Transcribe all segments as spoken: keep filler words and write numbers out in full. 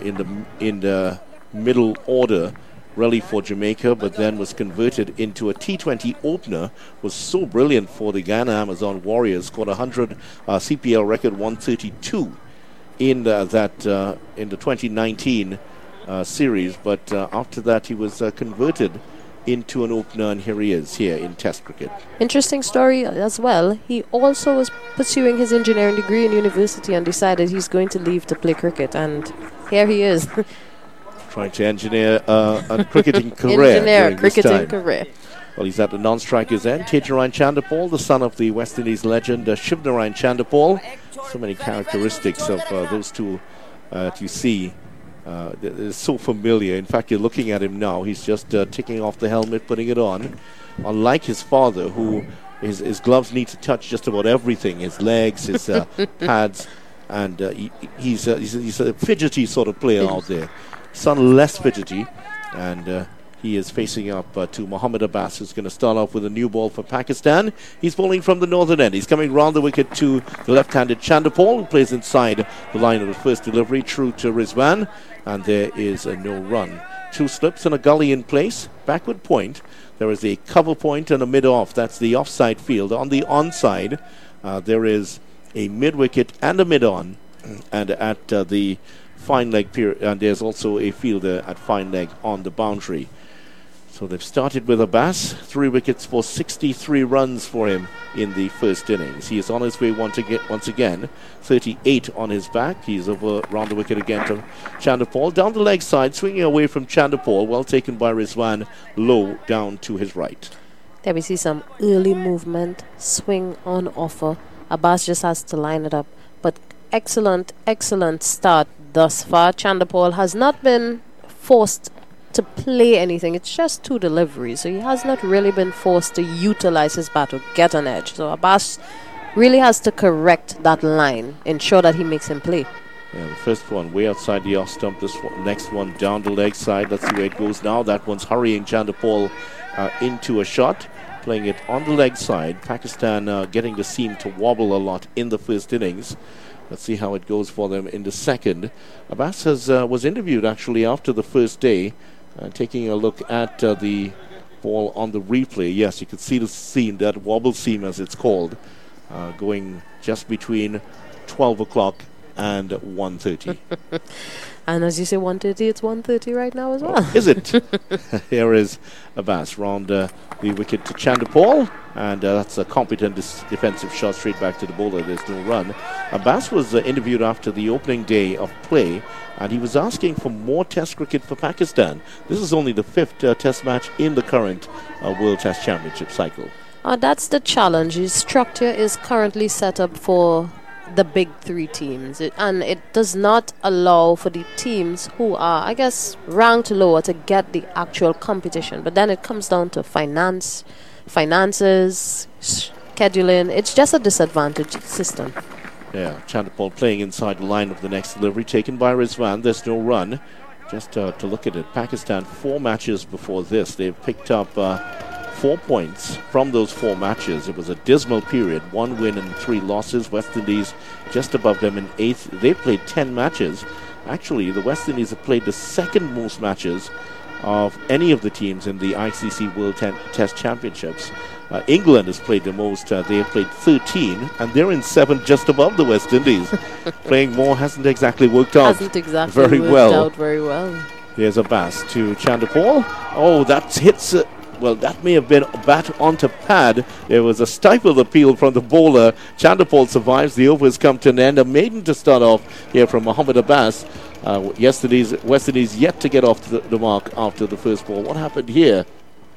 in the in the middle order, really for Jamaica, but then was converted into a T twenty opener. Was so brilliant for the Ghana Amazon Warriors. Scored a hundred, uh, C P L record one thirty-two in uh, that uh, in the twenty nineteen uh, series. But uh, after that, he was uh, converted into an opener, and here he is here in Test cricket. Interesting story as well. He also was pursuing his engineering degree in university and decided he's going to leave to play cricket, and here he is. Trying to engineer uh, a cricketing career. Engineer a cricketing cricketing career. Well, he's at the non-striker's end. Tejnarayan Chandapal, the son of the West Indies legend uh, Shivnarayan Chandapal. So many characteristics of uh, those two uh, that you see. Uh, they're so familiar. In fact, you're looking at him now. He's just uh, taking off the helmet, putting it on. Unlike his father, who his, his gloves need to touch just about everything. His legs, his uh, pads. And uh, he, he's, uh, he's, he's a fidgety sort of player out there. Son less fidgety, and uh, he is facing up uh, to Mohammad Abbas, who's going to start off with a new ball for Pakistan. He's bowling from the northern end. He's coming round the wicket to the left-handed Chandapal, who plays inside the line of the first delivery, true to Rizwan, and there is a no run. Two slips and a gully in place, backward point. There is a cover point and a mid-off. That's the offside field. On the onside, uh, there is a mid-wicket and a mid-on, and at uh, the fine leg period, and there's also a fielder at fine leg on the boundary. So they've started with Abbas, three wickets for sixty-three runs for him in the first innings. He is on his way once again, once again thirty-eight on his back. He's over round the wicket again to Chandapal. Down the leg side, swinging away from Chandapal, well taken by Rizwan, low down to his right. There we see some early movement, swing on offer. Abbas just has to line it up. But excellent, excellent start thus far. Chandapal has not been forced to play anything. It's just two deliveries. So he has not really been forced to utilize his bat or get an edge. So Abbas really has to correct that line, ensure that he makes him play. Yeah, the first one way outside the off stump. This one, next one down the leg side. Let's see where it goes now. That one's hurrying Chandapal uh, into a shot. Playing it on the leg side. Pakistan uh, getting the seam to wobble a lot in the first innings. Let's see how it goes for them in the second. Abbas has, uh, was interviewed actually after the first day, uh, taking a look at uh, the ball on the replay. Yes, you can see the seam, that wobble seam as it's called, uh, going just between twelve o'clock and one thirty. And as you say one thirty, it's one thirty right now as well. Oh, is it? Here is Abbas round uh, the wicket to Chandapal, and uh, that's a competent dis- defensive shot straight back to the bowler. There's no run. Abbas was uh, interviewed after the opening day of play, and he was asking for more Test cricket for Pakistan. This is only the fifth uh, Test match in the current uh, World Test Championship cycle. Uh, that's the challenge. His structure is currently set up for the big three teams, it, and it does not allow for the teams who are, I guess, ranked lower to get the actual competition. But then it comes down to finance, finances, scheduling. It's just a disadvantaged system. Yeah, Chandapal playing inside the line of the next delivery, taken by Rizwan. There's no run. Just uh, to look at it, Pakistan, four matches before this, they've picked up uh, four points from those four matches. It was a dismal period, one win and three losses. West Indies just above them in eighth. They played ten matches. Actually, the West Indies have played the second most matches of any of the teams in the I C C World Ten- Test Championships. Uh, England has played the most. Uh, they have played thirteen, and they're in seventh, just above the West Indies. Playing more hasn't exactly worked out Hasn't exactly very worked well. out very well. Here's Abbas to Chandapal. Oh, that hits... Uh, Well, that may have been bat onto pad. There was a stifled appeal from the bowler. Chandapal survives. The over has come to an end. A maiden to start off here from Mohammad Abbas. Uh, yesterday's West Indies yet to get off the, the mark after the first ball. What happened here?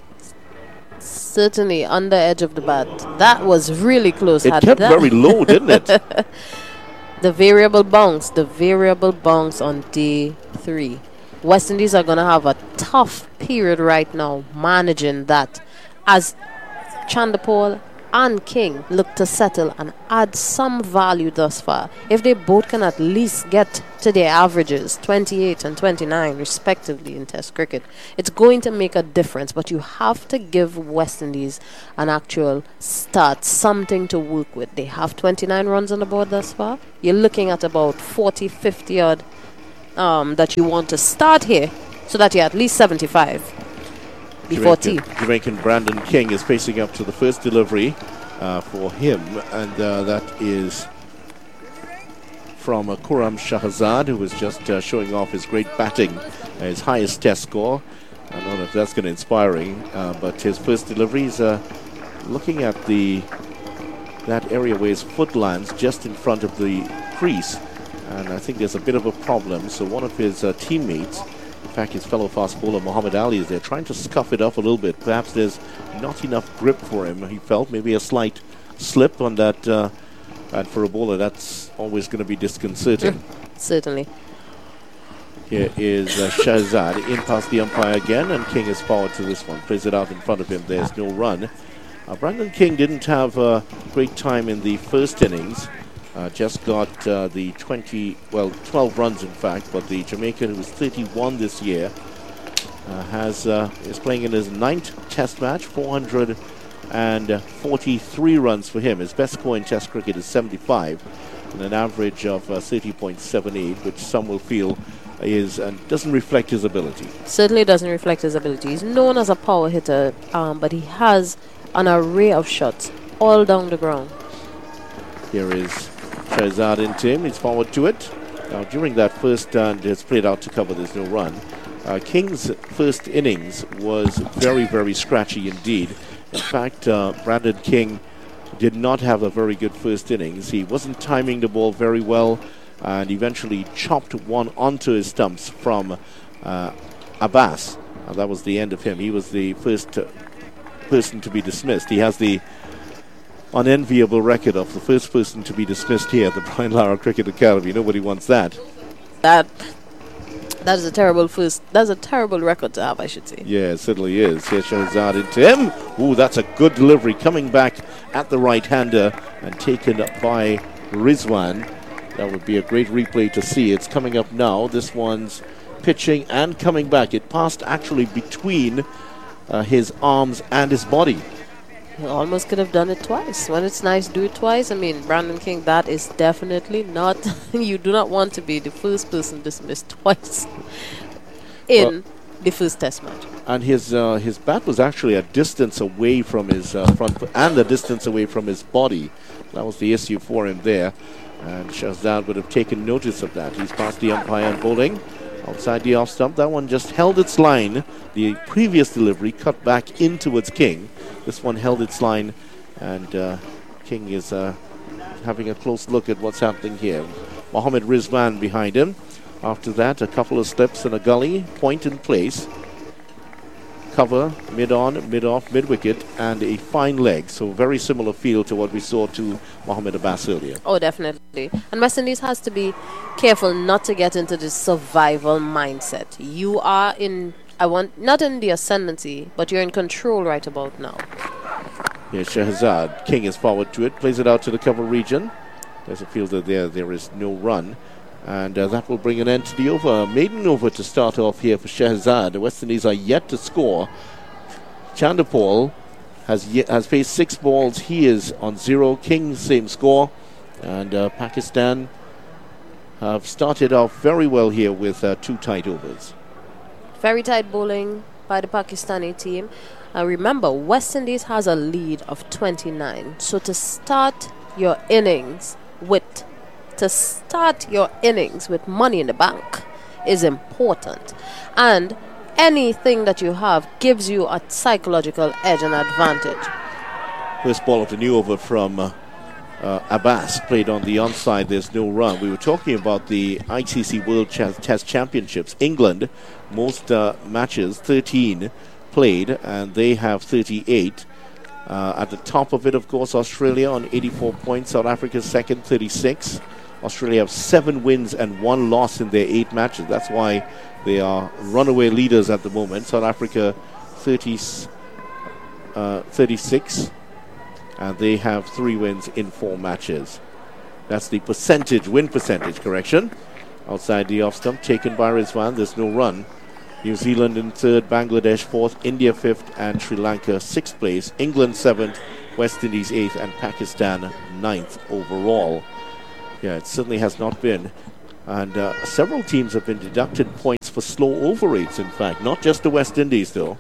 Certainly on the edge of the bat. That was really close. It Had kept that very low, didn't it? The variable bounce. The variable bounce on day three. West Indies are going to have a tough period right now managing that, as Chandapal and King look to settle and add some value thus far. If they both can at least get to their averages, twenty-eight and twenty-nine respectively in Test cricket, it's going to make a difference. But you have to give West Indies an actual start, something to work with. They have twenty-nine runs on the board thus far. You're looking at about forty, fifty odd um, that you want to start here so that you're at least seventy-five before tea. Jamaican, Jamaican Brandon King is facing up to the first delivery uh, for him, and uh, that is from uh, Kuram Shahzad, who was just uh, showing off his great batting, uh, his highest test score. I don't know if that's going to inspire him, uh, but his first delivery is uh, looking at the that area where his foot lands just in front of the crease, and I think there's a bit of a problem. So one of his uh, teammates, in fact his fellow fast bowler Muhammad Ali, is there trying to scuff it up a little bit. Perhaps there's not enough grip for him. He felt maybe a slight slip on that, uh, and for a bowler that's always going to be disconcerting. Certainly. Here is uh, Shahzad in past the umpire again, and King is forward to this one. Plays it out in front of him. There's no run. Uh, Brandon King didn't have a uh, great time in the first innings. Uh, just got uh, the twenty, well, twelve runs in fact, but the Jamaican, who is thirty-one this year, uh, has uh, is playing in his ninth test match, four hundred forty-three runs for him. His best score in test cricket is seventy-five, and an average of uh, thirty point seven eight, which some will feel is and doesn't reflect his ability. Certainly doesn't reflect his ability. He's known as a power hitter, um, but he has an array of shots all down the ground. Here is Shahzad into him. He's forward to it. Now, during that first and it's played out to cover, there's no run. Uh, King's first innings was very, very scratchy indeed. In fact, uh, Brandon King did not have a very good first innings. He wasn't timing the ball very well, and eventually chopped one onto his stumps from uh, Abbas. And that was the end of him. He was the first uh, person to be dismissed. He has the unenviable record of the first person to be dismissed here at the Brian Lara Cricket Academy. Nobody wants that. That that is a terrible first. That's a terrible record to have, I should say. Yeah, it certainly is. Here's Shahzad into him. Ooh, that's a good delivery, coming back at the right-hander and taken up by Rizwan. That would be a great replay to see. It's coming up now. This one's pitching and coming back. It passed actually between uh, his arms and his body. You almost could have done it twice. When it's nice, do it twice. I mean, Brandon King, that is definitely not... you do not want to be the first person dismissed twice in well, the first test match. And his uh, his bat was actually a distance away from his uh, front foot and a distance away from his body. That was the issue for him there. And Shahzad would have taken notice of that. He's past the umpire and bowling. Outside the off stump, that one just held its line. The previous delivery cut back in towards King. This one held its line, and uh, King is uh, having a close look at what's happening here. Mohammed Rizwan behind him. After that, a couple of slips and a gully, point in place. Cover, mid-on, mid-off, mid-wicket, and a fine leg. So very similar feel to what we saw to Mohammed Abbas earlier. Oh, definitely. And West Indies has to be careful not to get into this survival mindset. You are in, I want, not in the ascendancy, but you're in control right about now. Here's Shahzad. King is forward to it, plays it out to the cover region. There's a fielder there, there is no run. And uh, that will bring an end to the over. Maiden over to start off here for Shahzad. The West Indies are yet to score. Chanderpaul has yet, has faced six balls. He is on zero. King, same score. And uh, Pakistan have started off very well here with uh, two tight overs. Very tight bowling by the Pakistani team. Uh, remember, West Indies has a lead of twenty-nine. So to start your innings with to start your innings with money in the bank is important, and anything that you have gives you a psychological edge and advantage. First ball of the new over from uh, uh, Abbas, played on the onside. There's no run. We were talking about the I C C World Ch- Test Championships. England, most uh, matches, thirteen played, and they have thirty-eight. Uh, at the top of it, of course, Australia on eighty-four points. South Africa second, thirty-six. Australia have seven wins and one loss in their eight matches. That's why they are runaway leaders at the moment. South Africa thirty, uh, thirty-six, and they have three wins in four matches. That's the percentage, win percentage, correction. Outside the off stump, taken by Rizwan. There's no run. New Zealand in third, Bangladesh fourth, India fifth, and Sri Lanka sixth place. England seventh, West Indies eighth, and Pakistan ninth overall. Yeah, it certainly has not been And uh, several teams have been deducted points for slow over rates, in fact, not just the West Indies, though.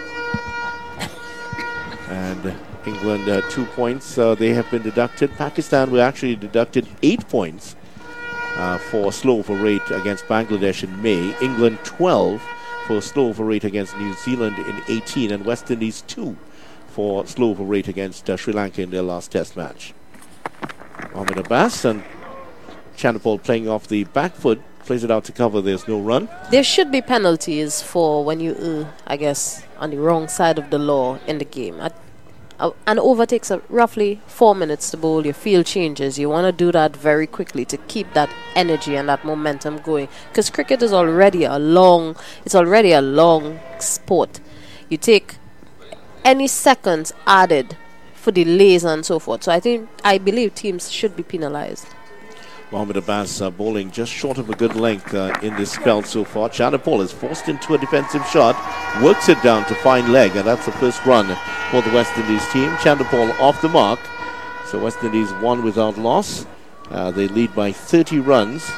And uh, England, uh, two points, uh, they have been deducted. Pakistan were actually deducted eight points uh, for slow over rate against Bangladesh in May. England, twelve for slow over rate against New Zealand in eighteen. And West Indies, two for slow over rate against uh, Sri Lanka in their last test match. Mohamed Abbas and Chanderpaul playing off the back foot, plays it out to cover. There's no run. There should be penalties for when you, uh, I guess, on the wrong side of the law in the game. I, uh, an over takes uh, roughly four minutes to bowl. Your field changes. You want to do that very quickly to keep that energy and that momentum going. Because cricket is already a long, it's already a long sport. You take any seconds added for delays and so forth. So I think, I believe teams should be penalized. Mohamed Abbas uh, bowling just short of a good length uh, in this spell so far. Chanderpaul is forced into a defensive shot, works it down to fine leg, and that's the first run for the West Indies team. Chanderpaul off the mark. So West Indies won without loss. Uh, they lead by thirty runs.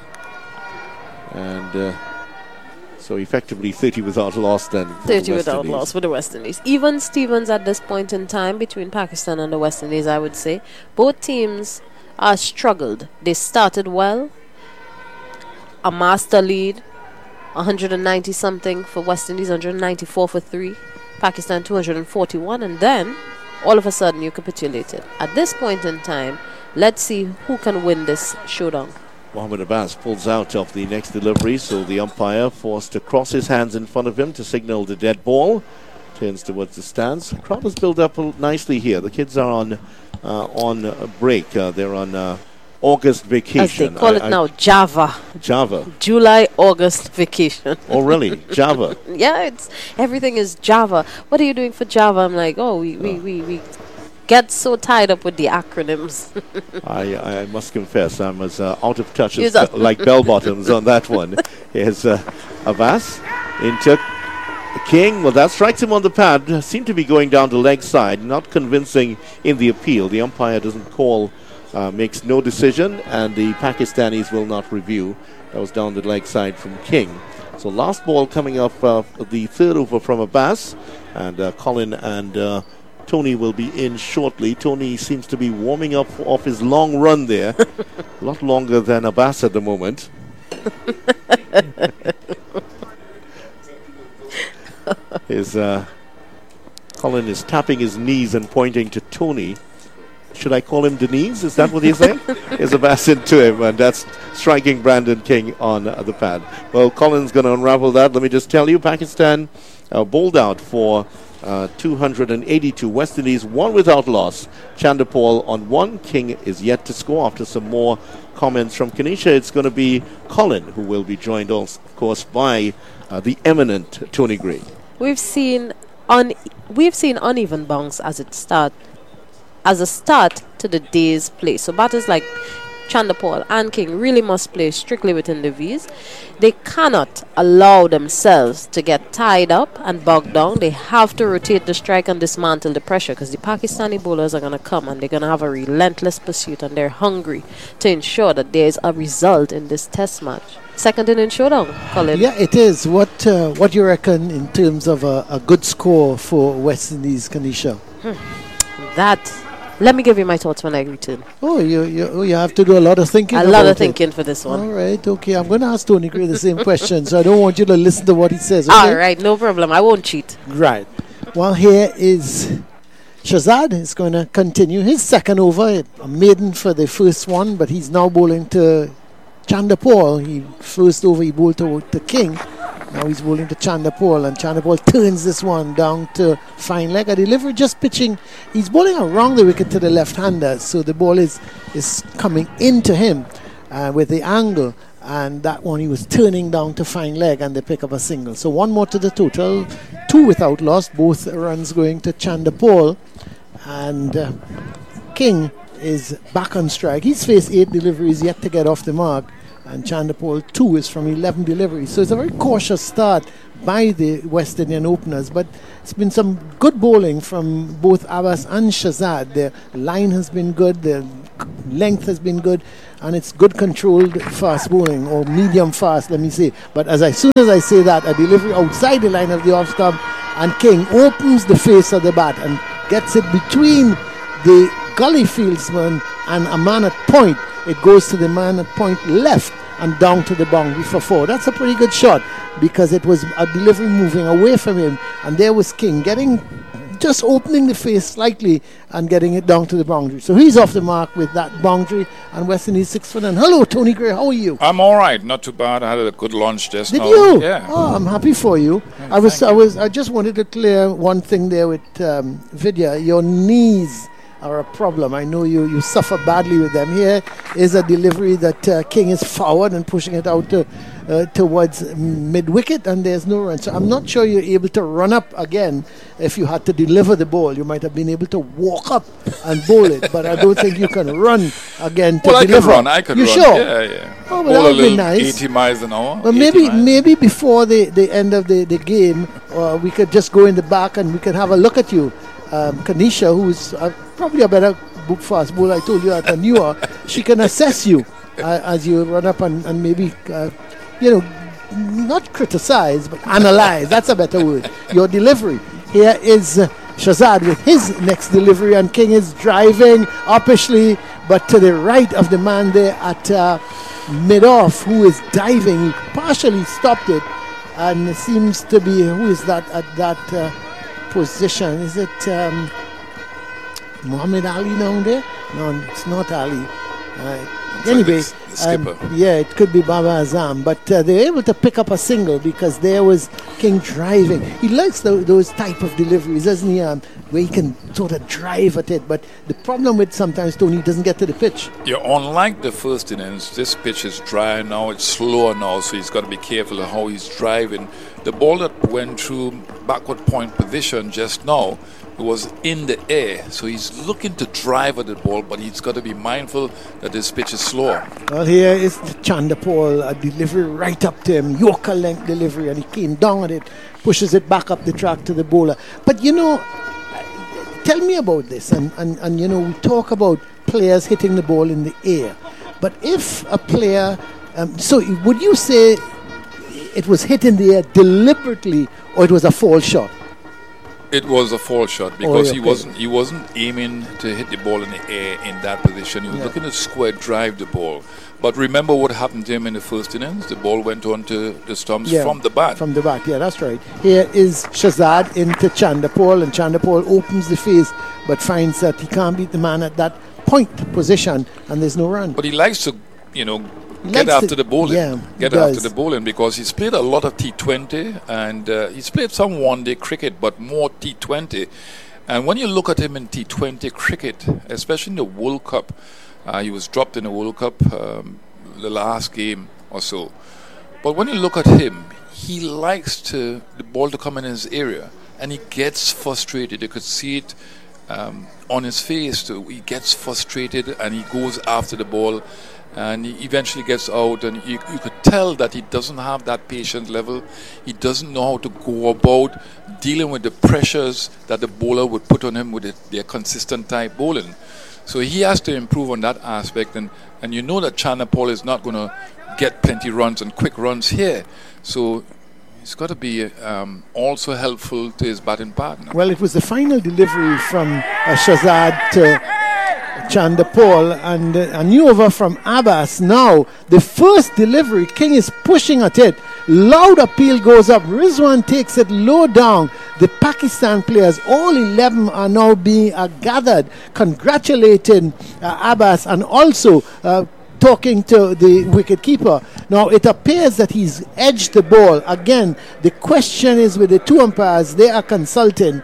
And uh, so effectively thirty without loss then. thirty without loss for the West Indies. Even Stevens at this point in time between Pakistan and the West Indies, I would say. Both teams are struggled. They started well. A master lead, one hundred ninety something for West Indies, one hundred ninety-four for three. Pakistan two hundred forty-one, and then all of a sudden you capitulated. At this point in time, let's see who can win this showdown. Mohamed Abbas pulls out of the next delivery, so the umpire forced to cross his hands in front of him to signal the dead ball. Turns towards the stands. The crowd has built up nicely here. The kids are on uh, on a break. Uh, they're on uh, August vacation. As they call I, it I now, Java. Java. July, August vacation. Oh, really? Java? Yeah, it's everything is Java. What are you doing for Java? I'm like, oh, we, we, oh. we, we get so tied up with the acronyms. I, I must confess, I'm as uh, out of touch as uh, like bell bottoms on that one. Here's uh, Abbas into King. Well, that strikes him on the pad. Seemed to be going down the leg side. Not convincing in the appeal. The umpire doesn't call, uh, makes no decision, and the Pakistanis will not review. That was down the leg side from King. So last ball coming up, uh, the third over from Abbas, and uh, Colin and uh, Tony will be in shortly. Tony seems to be warming up off his long run there. A lot longer than Abbas at the moment. His, uh, Colin is tapping his knees and pointing to Tony. Should I call him Denise? Is that what he's saying? Here's Abbas into him, and that's striking Brandon King on uh, the pad. Well, Colin's going to unravel that. Let me just tell you, Pakistan uh, bowled out for uh, two hundred eighty-two. West Indies, one without loss. Chanderpaul on one. King is yet to score. After some more comments from Kanisha, it's going to be Colin who will be joined, also, of course, by uh, the eminent Tony Gray. We've seen un- we've seen uneven bounce as it start as a start to the day's play. So batters like Chanderpaul and King really must play strictly within the V's. They cannot allow themselves to get tied up and bogged down. They have to rotate the strike and dismantle the pressure, because the Pakistani bowlers are going to come and they're going to have a relentless pursuit, and they're hungry to ensure that there is a result in this test match. Second inning showdown, Colin. Yeah, it is. What uh, what do you reckon in terms of a, a good score for West Indies, Kanisha? Hmm. That... Let me give you my thoughts when I return. Oh, you you, oh, you have to do a lot of thinking. A lot of thinking it. for this one. All right, okay. I'm going to ask Tony Gray the same question, so I don't want you to listen to what he says. Okay? All right, no problem. I won't cheat. Right. Well, here is Shazad. Is going to continue his second over. A maiden for the first one, but he's now bowling to Chanderpaul. He first over he bowled to, to King. Now he's bowling to Chanderpaul, and Chanderpaul turns this one down to fine leg. A delivery just pitching. He's bowling around the wicket to the left-hander, so the ball is is coming into him uh, with the angle. And that one he was turning down to fine leg, and they pick up a single. So one more to the total, two without loss. Both runs going to Chanderpaul, and uh, King is back on strike. He's faced eight deliveries yet to get off the mark. And Chanderpaul two is from eleven deliveries. So it's a very cautious start by the West Indian openers. But it's been some good bowling from both Abbas and Shazad. Their line has been good. Their length has been good. and it's good controlled fast bowling, or medium fast, let me say. But as, I, as soon as I say that, a delivery outside the line of the off stump, and King opens the face of the bat and gets it between the gully fieldsman and a man at point. It goes to the man at point left and down to the boundary for four. That's a pretty good shot, because it was a delivery moving away from him, and there was King getting, just opening the face slightly and getting it down to the boundary. So he's off the mark with that boundary, and West Indies six for none. Hello, Tony Gray, how are you? I'm all right, not too bad. I had a good lunch just Did now. you? Yeah. Oh, I'm happy for you. Yeah, I was, thank I you. was, I just wanted to clear one thing there with um, Vidya. Your knees are a problem. I know you, you suffer badly with them. Here is a delivery that uh, King is forward and pushing it out to, uh, towards mid-wicket, and there's no run. So I'm not sure you're able to run up again. If you had to deliver the ball, you might have been able to walk up and bowl it, but I don't think you can run again to Well, I deliver. could run. I could you run. sure? Yeah, yeah. Oh, well, Bowl that a would be little nice. eighty miles an hour. Well, eighty maybe miles. maybe before the, the end of the, the game, uh, we could just go in the back and we could have a look at you. Um, Kanisha, who's uh, probably a better book fast bowler, I told you that, than you are, she can assess you uh, as you run up and, and maybe, uh, you know, not criticize, but analyze. That's a better word. Your delivery. Here is uh, Shazad with his next delivery, and King is driving uppishly, but to the right of the man there at uh, mid-off, who is diving. He partially stopped it, and it seems to be, who is that at that uh, position? Is it um, Muhammad Ali down there? No, it's not Ali. Uh, anyway, the skipper. um, yeah, it could be Baba Azam, but uh, they were able to pick up a single because there was King driving. He likes the, those type of deliveries, doesn't he? Um, where he can sort of drive at it. But the problem with sometimes Tony doesn't get to the pitch. Yeah, unlike the first innings, this pitch is dry now, it's slower now, so he's got to be careful of how he's driving. The ball that went through backward point position just now, it was in the air, so he's looking to drive at the ball, but he's got to be mindful that this pitch is slower. Well, here is Chandapal, a delivery right up to him, Yorker length delivery, and he came down at it, pushes it back up the track to the bowler. But you know, tell me about this, and, and, and you know, we talk about players hitting the ball in the air, but if a player, um, so would you say it was hit in the air deliberately, or it was a fall shot? It was a fall shot because yeah, he okay. wasn't he wasn't aiming to hit the ball in the air in that position. He was Yeah. looking to square drive the ball. But remember what happened to him in the first innings? The ball went on to the stumps Yeah, from the bat. From the bat, yeah, that's right. Here is Shazad into Chandapal, and Chandapal opens the face, but finds that he can't beat the man at that point position, and there's no run. But he likes to, you know, He get likes after to- the bowling. yeah, he get after does. the bowling because he's played a lot of T twenty and uh, he's played some one-day cricket, but more T twenty. And when you look at him in T twenty cricket, especially in the World Cup, uh, he was dropped in the World Cup um, the last game or so. But when you look at him, he likes to the ball to come in his area, and he gets frustrated. You could see it um, on his face too. He gets frustrated and he goes after the ball, and he eventually gets out, and you, you could tell that he doesn't have that patience level. He doesn't know how to go about dealing with the pressures that the bowler would put on him with the, their consistent type bowling. So he has to improve on that aspect, and, and you know that Chandapal is not going to get plenty runs and quick runs here. So he's got to be um, also helpful to his batting partner. Well, it was the final delivery from uh, Shazad to Chandapal, and uh, a new over from Abbas. Now, the first delivery, King is pushing at it. Loud appeal goes up. Rizwan takes it low down. The Pakistan players, all eleven, are now being uh, gathered, congratulating uh, Abbas, and also uh, talking to the wicketkeeper. Now, it appears that he's edged the ball. Again, the question is with the two umpires, they are consulting.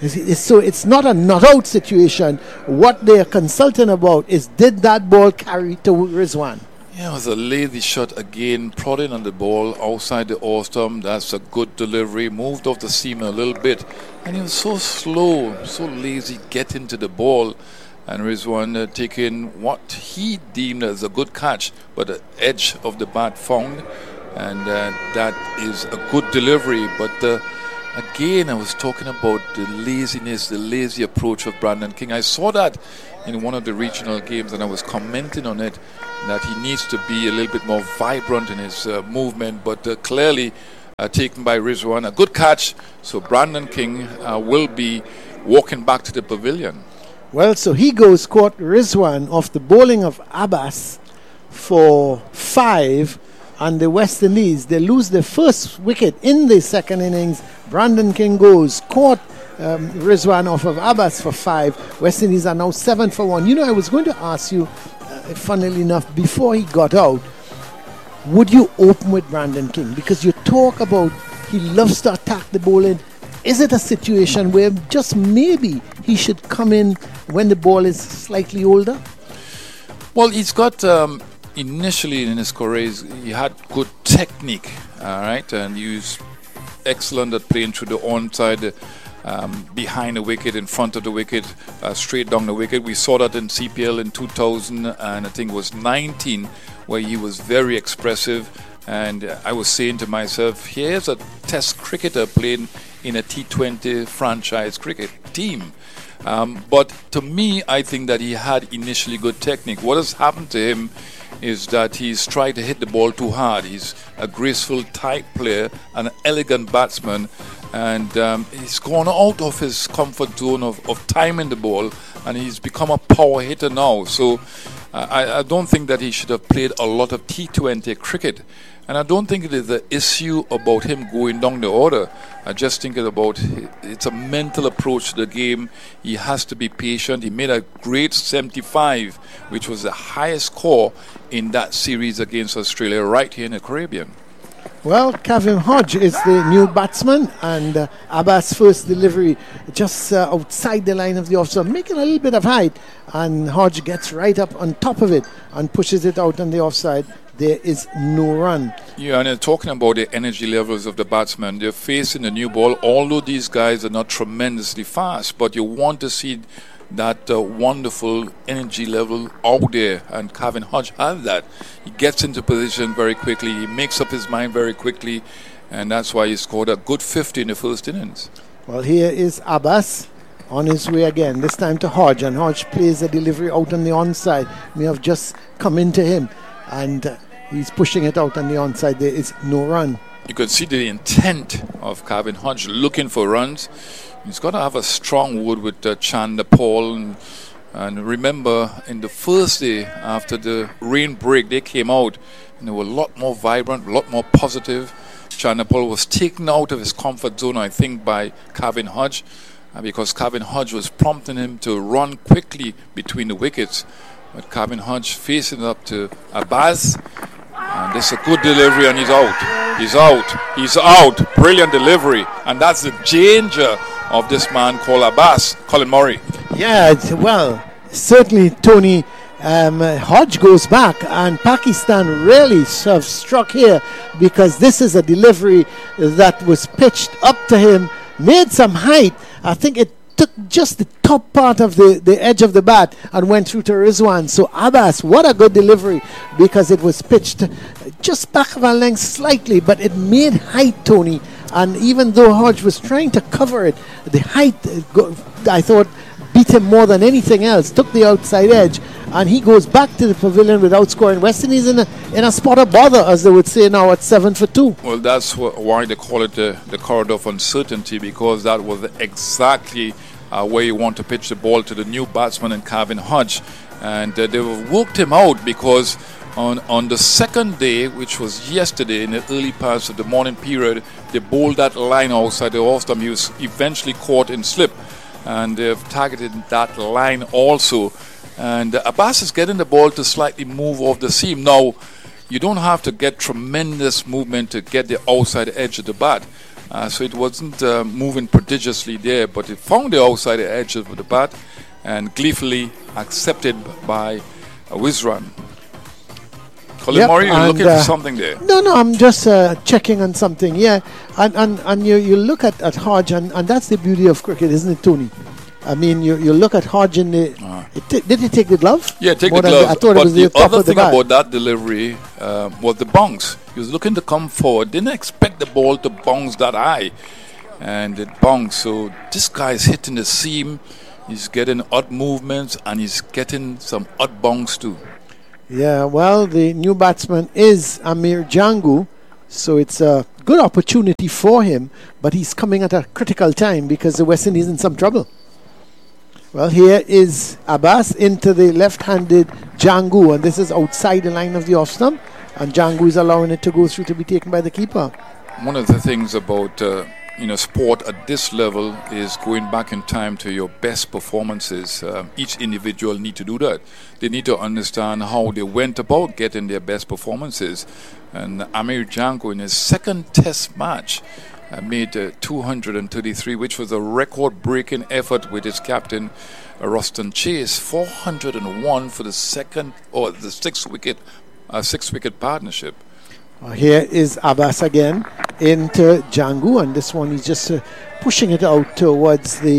So it's not a not-out situation. What they are consulting about is, did that ball carry to Rizwan? Yeah, it was a lazy shot again, prodding on the ball outside the off stump. That's a good delivery. Moved off the seam a little bit, and he was so slow, so lazy getting to the ball. And Rizwan uh, taking what he deemed as a good catch, but the edge of the bat found, and uh, that is a good delivery. But uh, again, I was talking about the laziness, the lazy approach of Brandon King. I saw that in one of the regional games, and I was commenting on it. that he needs to be a little bit more vibrant in his uh, movement, but uh, clearly uh, taken by Rizwan. A good catch, so Brandon King uh, will be walking back to the pavilion. Well, so he goes caught Rizwan off the bowling of Abbas for five, and the West Indies, they lose their first wicket in the second innings. Brandon King goes, caught um, Rizwan off of Abbas for five. West Indies are now seven for one. You know, I was going to ask you, uh, funnily enough, before he got out, would you open with Brandon King? Because you talk about he loves to attack the bowling. Is it a situation where just maybe he should come in when the ball is slightly older? Well, he's got... Um Initially in his career, he had good technique, all right, and he was excellent at playing through the onside, um, behind the wicket, in front of the wicket, uh, straight down the wicket. We saw that in C P L in two thousand, and I think it was nineteen, where he was very expressive. And uh, I was saying to myself, here's a Test cricketer playing in a T twenty franchise cricket team. Um, but to me, I think that he had initially good technique. What has happened to him is that he's tried to hit the ball too hard. He's a graceful, tight player, an elegant batsman, and um, he's gone out of his comfort zone of, of timing the ball, and he's become a power hitter now. So uh, I, I don't think that he should have played a lot of T twenty cricket. And I don't think it is the issue about him going down the order. I just think it's about it's a mental approach to the game. He has to be patient. He made a great seventy-five, which was the highest score in that series against Australia right here in the Caribbean. Well, Kavem Hodge is the new batsman, and uh, Abbas' first delivery just uh, outside the line of the off, so making a little bit of height, and Hodge gets right up on top of it and pushes it out on the offside. There is no run. Yeah, and uh, talking about the energy levels of the batsmen, they're facing the new ball. Although these guys are not tremendously fast, but you want to see that uh, wonderful energy level out there, and Kavem Hodge has that. He gets into position very quickly, he makes up his mind very quickly, and that's why he scored a good fifty in the first innings. Well, here is Abbas on his way again, this time to Hodge, and Hodge plays a delivery out on the onside. May have just come into him, and uh, he's pushing it out on the onside. There is no run. You could see the intent of Kavem Hodge looking for runs. He's got to have a strong word with uh, Chanda Paul. And, and remember, in the first day after the rain break, they came out and they were a lot more vibrant, a lot more positive. Chanda Paul was taken out of his comfort zone, I think, by Kavem Hodge, uh, because Kavem Hodge was prompting him to run quickly between the wickets. But Kavem Hodge facing up to Abbas. And this is a good delivery, and he's out. He's out. He's out. Brilliant delivery. And that's the danger of this man called Abbas, Colin Murray. Yeah, it's, well, certainly Tony um, Hodge goes back, and Pakistan really have struck here, because this is a delivery that was pitched up to him, made some height. I think it took just the top part of the, the edge of the bat and went through to Rizwan. So Abbas, what a good delivery, because it was pitched just back of a length slightly, but it made height, Tony. And even though Hodge was trying to cover it, the height, I thought, beat him more than anything else, took the outside edge, and he goes back to the pavilion without scoring. West Indies in a, in a spot of bother, as they would say now, at seven for two. Well, that's wh- why they call it the, the corridor of uncertainty, because that was exactly uh, where you want to pitch the ball to the new batsman in Kavem Hodge. And uh, they worked him out, because on, on the second day, which was yesterday in the early parts of the morning period, they bowled that line outside the off stump. He was eventually caught in slip, and they've targeted that line also. And uh, Abbas is getting the ball to slightly move off the seam. Now, you don't have to get tremendous movement to get the outside edge of the bat. Uh, so it wasn't uh, moving prodigiously there, but it found the outside edge of the bat and gleefully accepted by uh, Rizwan. Colin Yep, Murray, you're and, looking uh, for something there. No, no, I'm just uh, checking on something. Yeah, and and, and you, you look at, at Hodge, and, and that's the beauty of cricket, isn't it, Tony? I mean, you, you look at Hodge in the... Ah. It t- did he take the glove? Yeah, take More the than glove. I thought But it was the, the, top other of the thing bat. about that delivery uh, was the bounce. He was looking to come forward. Didn't expect the ball to bounce that high. And it bounced. So this guy is hitting the seam. He's getting odd movements, and he's getting some odd bounce too. Yeah, well, the new batsman is Amir Jangu, so it's a good opportunity for him, but he's coming at a critical time because the West Indies in some trouble. Well, here is Abbas into the left-handed Jangu, and this is outside the line of the off stump, and Jangu is allowing it to go through to be taken by the keeper. One of the things about uh, you know sport at this level is going back in time to your best performances. Um, each individual need to do that. They need to understand how they went about getting their best performances. And Amir Jangu in his second Test match uh, made uh, two hundred thirty-three, which was a record-breaking effort with his captain uh, Ruston Chase. four hundred one for the second or the sixth wicket, uh, six-wicket partnership. Uh, here is Abbas again into Jangu, and this one he's just uh, pushing it out towards the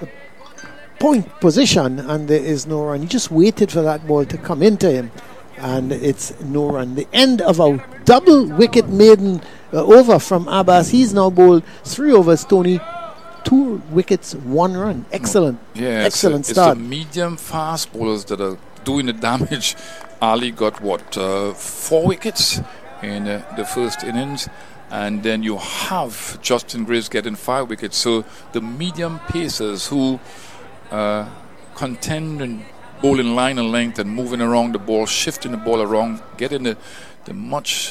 point position, and there is no run. He just waited for that ball to come into him, and it's no run. The end of a double wicket maiden uh, over from Abbas. He's now bowled three overs, Tony, two wickets, one run. Excellent, yeah, excellent it's, start. It's the medium fast bowlers that are doing the damage. Ali got what uh, four wickets in uh, the first innings, and then you have Justin Grace getting five wickets. So the medium pacers who uh, contend and bowl in line and length and moving around the ball, shifting the ball around, getting the, the much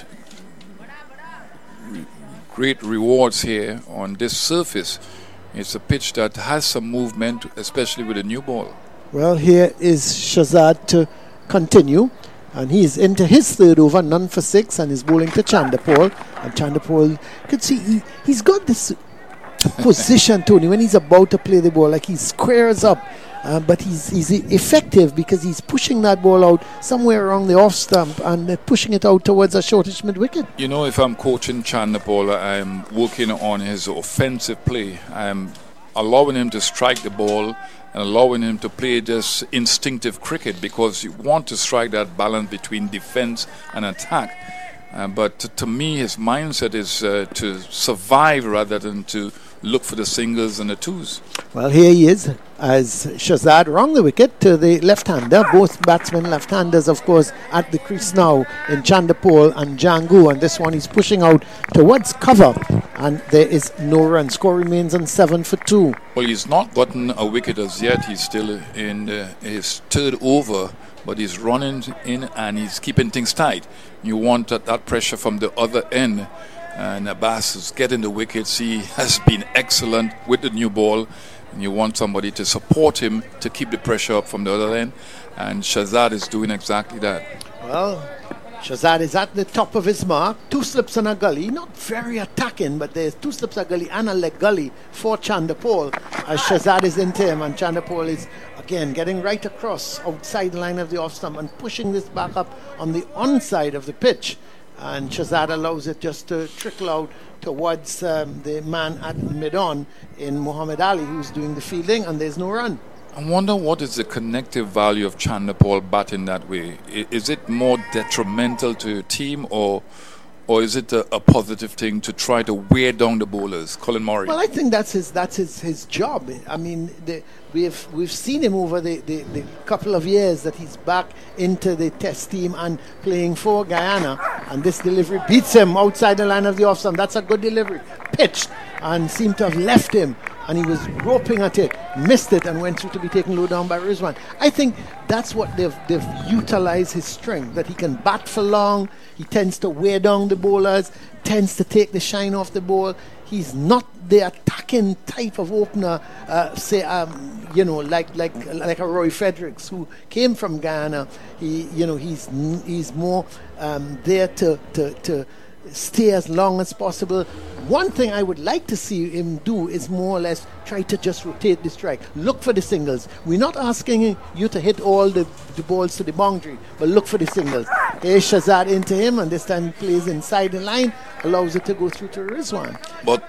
re- great rewards here on this surface. It's a pitch that has some movement, especially with a new ball. Well, here is Shazad to continue, and he's into his third over, none for six, and he's bowling to Chanderpaul. And Chanderpaul, you could see he, he's got this position, Tony, when he's about to play the ball, like he squares up, uh, but he's, he's effective because he's pushing that ball out somewhere around the off stump and uh, pushing it out towards a shortish mid wicket. You know, if I'm coaching Chanderpaul, I'm working on his offensive play. I'm allowing him to strike the ball and allowing him to play this instinctive cricket, because you want to strike that balance between defense and attack. Uh, but to, to me, his mindset is uh, to survive rather than to look for the singles and the twos. Well, here he is as Shazad wrong the wicket to the left-hander. Both batsmen left-handers, of course, at the crease now in Chanderpaul and Jangu. And this one he's pushing out towards cover. And there is no run. Score remains on seven for two. Well, he's not gotten a wicket as yet. He's still in uh, his third over. But he's running in and he's keeping things tight. You want that, that pressure from the other end. And Abbas is getting the wickets. He has been excellent with the new ball. And you want somebody to support him to keep the pressure up from the other end. And Shazad is doing exactly that. Well, Shazad is at the top of his mark. Two slips and a gully. Not very attacking, but there's two slips, a gully and a leg gully for Chanderpaul as Shazad is into him. And Chanderpaul is, again, getting right across outside the line of the off stump and pushing this back up on the onside of the pitch. And Shazad allows it just to trickle out towards um, the man at mid-on in Muhammad Ali, who's doing the fielding, and there's no run. I wonder what is the connective value of Chanderpaul batting that way. I- is it more detrimental to your team, or or is it a, a positive thing to try to wear down the bowlers? Colin Murray. Well, I think that's his that's his, his job. I mean, the, we've we've seen him over the, the, the couple of years that he's back into the Test team and playing for Guyana, and this delivery beats him outside the line of the off stump. That's a good delivery, pitched and seemed to have left him, and he was groping at it, missed it, and went through to be taken low down by Rizwan. I think that's what they've they've utilized his strength, that he can bat for long. He tends to wear down the bowlers, tends to take the shine off the ball. He's not the attacking type of opener, uh, say, um, you know, like like like a Roy Fredericks who came from Guyana. He, you know, he's he's more um, there to to to stay as long as possible. One thing I would like to see him do is more or less try to just rotate the strike. Look for the singles. We're not asking you to hit all the, the balls to the boundary, but look for the singles. Here's Shazad into him, and this time he plays inside the line, allows it to go through to Rizwan. But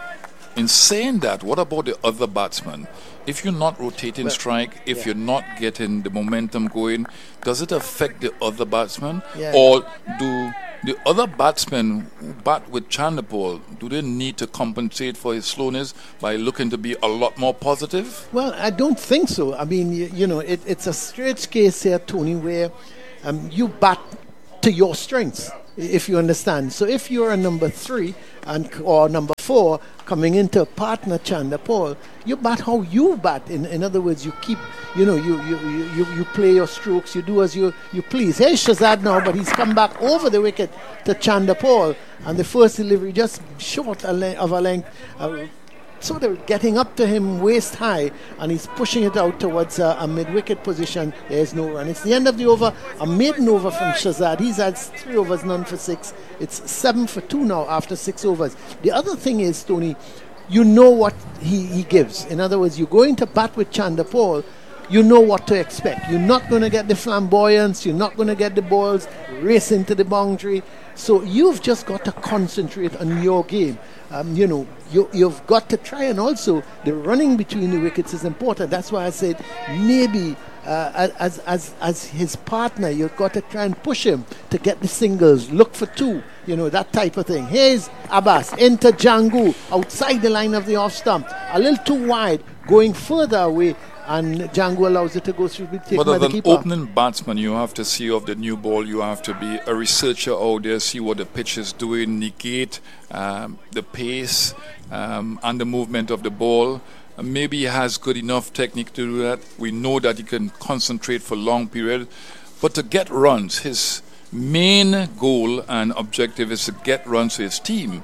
in saying that, what about the other batsmen? If you're not rotating Well, strike, if yeah. you're not getting the momentum going, does it affect the other batsmen? Yeah. Or do the other batsmen who bat with Chanderpaul, do they need to compensate for his slowness by looking to be a lot more positive? Well, I don't think so. I mean, you, you know, it, it's a strange case here, Tony, where um, you bat to your strengths, if you understand. So if you're a number three and or number four coming into a partner Chanda Paul, you bat how you bat. In in other words, you keep, you know, you you, you, you, you play your strokes, you do as you, you please. Here's Shazad now, but he's come back over the wicket to Chanda Paul, and the first delivery just short a le- of a length, uh, sort of getting up to him waist high, and he's pushing it out towards uh, a mid-wicket position. There's no run. It's the end of the over. A maiden over from Shazad. He's had three overs, none for six. It's seven for two now after six overs. The other thing is, Tony, you know what he, he gives. In other words, you're going to bat with Chanda Paul, you know what to expect. You're not going to get the flamboyance. You're not going to get the balls racing to the boundary. So you've just got to concentrate on your game. Um, you know, you, you've got to try, and also the running between the wickets is important. That's why I said maybe uh, as as as his partner, you've got to try and push him to get the singles, look for two, you know, that type of thing. Here's Abbas into Django outside the line of the off stump, a little too wide, going further away, and Django allows it to go through. Take But by as the an keeper. opening batsman, you have to see of the new ball. You have to be a researcher out there, see what the pitch is doing, negate um, the pace um, and the movement of the ball. Uh, maybe he has good enough technique to do that. We know that he can concentrate for long period. But to get runs, his main goal and objective is to get runs to his team.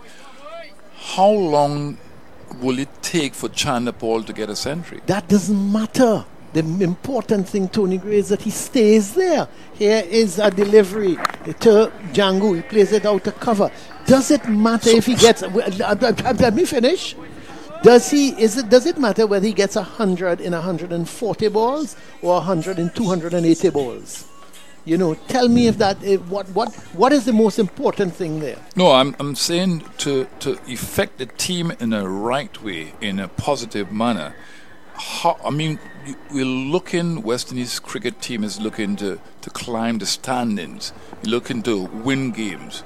How long will it take for Chanda Paul to get a century? That doesn't matter. The important thing, Tony Gray, is that he stays there. Here is a delivery to Django. He plays it out to cover. Does it matter So- if he gets? Let me finish. Does he? Is it? Does it matter whether he gets a hundred in a hundred and forty balls or a hundred in two hundred and eighty balls? You know, tell me if that. If what? What? What is the most important thing there? No, I'm I'm saying to to affect the team in a right way, in a positive manner. How, I mean, you- we're looking. West Indies cricket team is looking to to climb the standings, looking to win games.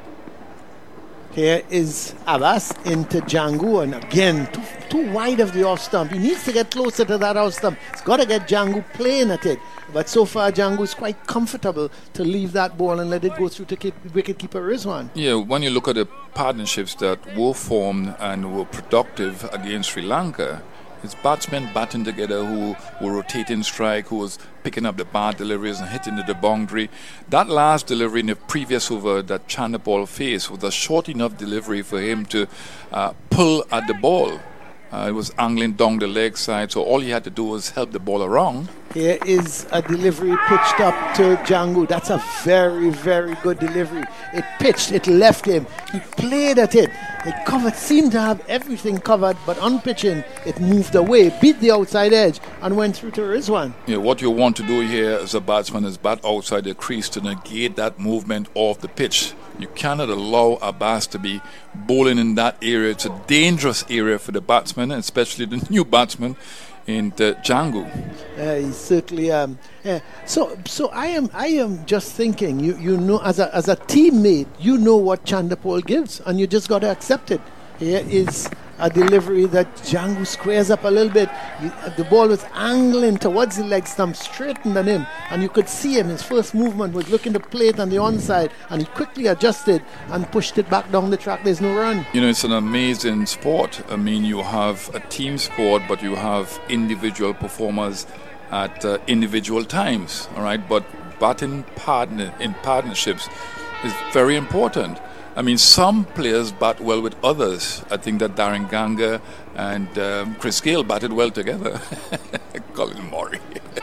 Here is Abbas into Django, and again, too, too wide of the off stump. He needs to get closer to that off stump. He's got to get Django playing at it. But so far, Django is quite comfortable to leave that ball and let it go through to keep wicketkeeper Rizwan. Yeah, when you look at the partnerships that were formed and were productive against Sri Lanka, it's batsmen batting together who were rotating strike, who was picking up the bad deliveries and hitting the boundary. That last delivery in the previous over that Chanda Paul faced was a short enough delivery for him to uh, pull at the ball. Uh, it was angling down the leg side, so all he had to do was help the ball around. Here is a delivery pitched up to Django. That's a very, very good delivery. It pitched, it left him. He played at it. It covered, seemed to have everything covered, but on pitching, it moved away, beat the outside edge, and went through to Rizwan. Yeah, what you want to do here as a batsman is bat outside the crease to negate that movement off the pitch. You cannot allow Abbas to be bowling in that area. It's a dangerous area for the batsman, especially the new batsman in the Django. Uh, he's certainly. Um, yeah. So, so I am. I am just thinking. You, you know, as a as a teammate, you know what Chanda Paul gives, and you just got to accept it. Here is a delivery that Django squares up a little bit. He, the ball was angling towards the leg stump, straightened on him, and you could see him. His first movement was looking to play it on the onside, and he quickly adjusted and pushed it back down the track. There's no run. You know, it's an amazing sport. I mean, you have a team sport, but you have individual performers at uh, individual times, all right? But batting partner in partnerships is very important. I mean, some players bat well with others. I think that Darren Ganga and um, Chris Gale batted well together. Colin Murray.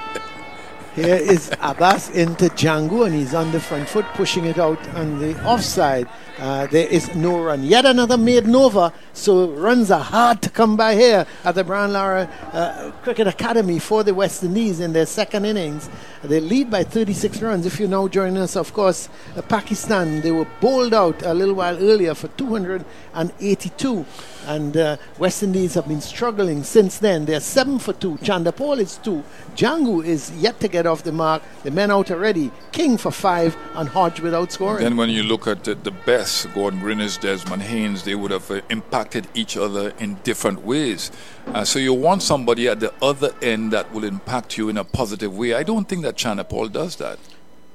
Here is Abbas into Django, and he's on the front foot, pushing it out on the offside. Uh, there is no run. Yet another maiden over, so runs are hard to come by here at the Brian Lara uh, Cricket Academy for the West Indies in their second innings. They lead by thirty-six runs. If you're now joining us, of course, uh, Pakistan, they were bowled out a little while earlier for two hundred eighty-two. And uh, West Indies have been struggling since then. They're seven for two. Chanda Paul is two. Django is yet to get off the mark. The men out already. King for five, and Hodge without scoring. Then when you look at the, the best, Gordon Greenidge, Desmond Haynes, they would have uh, impacted each other in different ways. Uh, so you want somebody at the other end that will impact you in a positive way. I don't think that Chanda Paul does that.